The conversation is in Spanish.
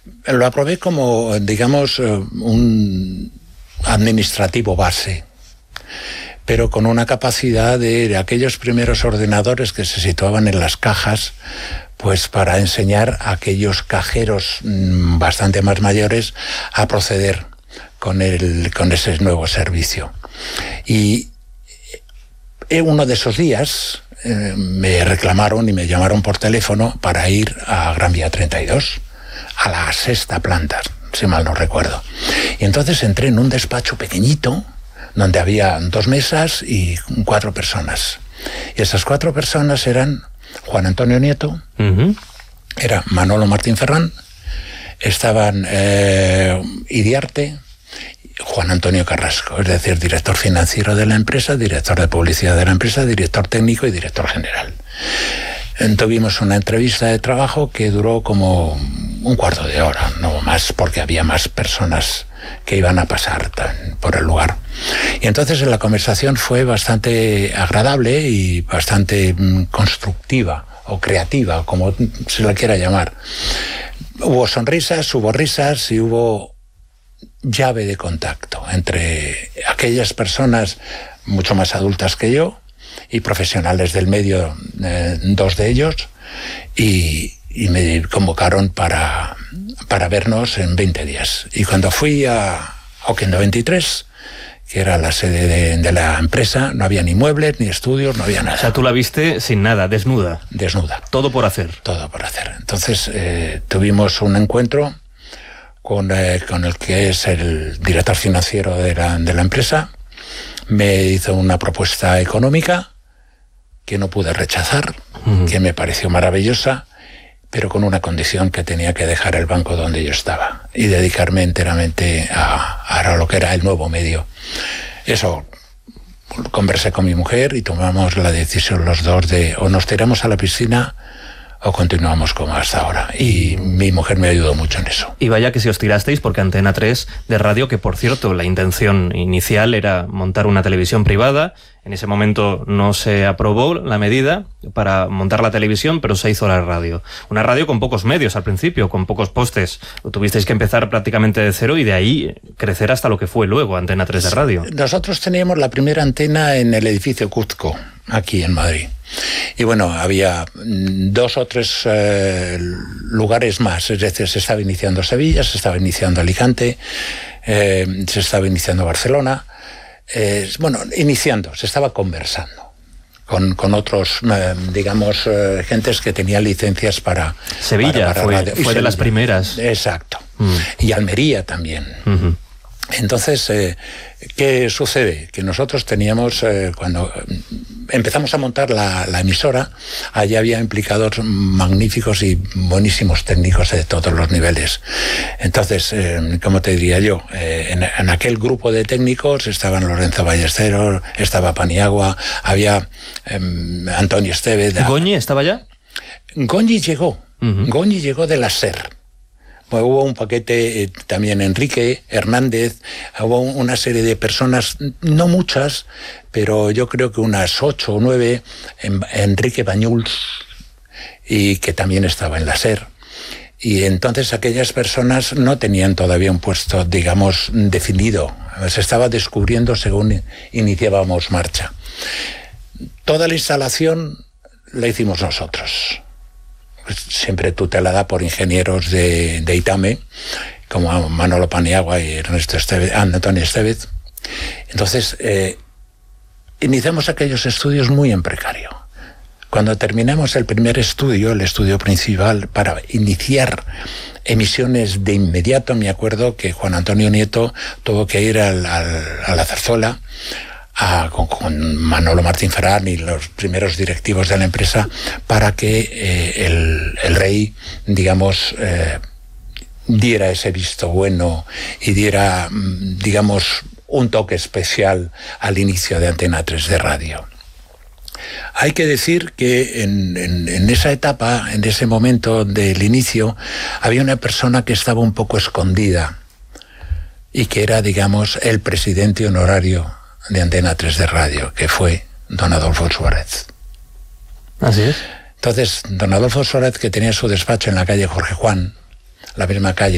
lo aprobé como, digamos, un administrativo base, pero con una capacidad de aquellos primeros ordenadores que se situaban en las cajas, pues para enseñar a aquellos cajeros bastante más mayores a proceder con ese nuevo servicio. Y uno de esos días me reclamaron y me llamaron por teléfono para ir a Gran Vía 32, a la 6ª planta, si mal no recuerdo. Y entonces entré en un despacho pequeñito, donde había 2 mesas y 4 personas. Y esas 4 personas eran Juan Antonio Nieto, era Manolo Martín Ferrán, estaban Iriarte, Juan Antonio Carrasco, es decir, director financiero de la empresa, director de publicidad de la empresa, director técnico y director general. Tuvimos una entrevista de trabajo que duró como un cuarto de hora, no más, porque había más personas que iban a pasar por el lugar. Y entonces la conversación fue bastante agradable y bastante constructiva o creativa, como se la quiera llamar. Hubo sonrisas, hubo risas y hubo llave de contacto entre aquellas personas mucho más adultas que yo y profesionales del medio, 2 de ellos, y me convocaron para vernos en 20 días. Y cuando fui a Oquendo 23, que era la sede de la empresa, no había ni muebles, ni estudios, no había nada. O sea, tú la viste sin nada, desnuda. Desnuda. Todo por hacer. Todo por hacer. Entonces tuvimos un encuentro con el que es el director financiero de la empresa. Me hizo una propuesta económica que no pude rechazar, que me pareció maravillosa, pero con una condición, que tenía que dejar el banco donde yo estaba y dedicarme enteramente a lo que era el nuevo medio. Eso, conversé con mi mujer y tomamos la decisión los dos de o nos tiramos a la piscina o continuamos como hasta ahora. Y mi mujer me ayudó mucho en eso. Y vaya que si os tirasteis, porque Antena 3 de radio, que por cierto, la intención inicial era montar una televisión privada. En ese momento no se aprobó la medida para montar la televisión, pero se hizo la radio. Una radio con pocos medios al principio, con pocos postes. Tuvisteis que empezar prácticamente de cero y de ahí crecer hasta lo que fue luego Antena 3 de radio. Nosotros teníamos la primera antena en el edificio Cuzco, aquí en Madrid. Y bueno, había 2 o 3 lugares más. Es decir, se estaba iniciando Sevilla, se estaba iniciando Alicante, se estaba iniciando Barcelona. Se estaba conversando con otros, digamos, gentes que tenían licencias para... Sevilla fue de las primeras. Exacto. Y Almería también. Entonces, ¿qué sucede? Que nosotros teníamos, cuando empezamos a montar la emisora, allí había implicados magníficos y buenísimos técnicos de todos los niveles. Entonces, ¿cómo te diría yo? En aquel grupo de técnicos estaban Lorenzo Ballesteros, estaba Paniagua, había Antonio Estevez. ¿Goñi estaba ya? Goñi llegó. Goñi llegó de la SER. Pues hubo un paquete también, Enrique Hernández, hubo una serie de personas, no muchas, pero yo creo que unas 8 o 9, Enrique Bañuls, y que también estaba en la SER. Y entonces aquellas personas no tenían todavía un puesto, digamos, definido. Se estaba descubriendo según iniciábamos marcha. Toda la instalación la hicimos nosotros. Siempre tutelada por ingenieros de ITAME, como Manolo Paniagua y Antonio Estevez. Entonces, iniciamos aquellos estudios muy en precario. Cuando terminamos el primer estudio, el estudio principal, para iniciar emisiones de inmediato, me acuerdo que Juan Antonio Nieto tuvo que ir a la Zarzuela, con Manolo Martín Ferrán y los primeros directivos de la empresa, para que el rey, digamos, diera ese visto bueno y diera, digamos, un toque especial al inicio de Antena 3 de radio. Hay que decir que en esa etapa, en ese momento del inicio, había una persona que estaba un poco escondida y que era, digamos, el presidente honorario de Antena 3 de radio, que fue don Adolfo Suárez. Así es. Entonces, don Adolfo Suárez, que tenía su despacho en la calle Jorge Juan, la misma calle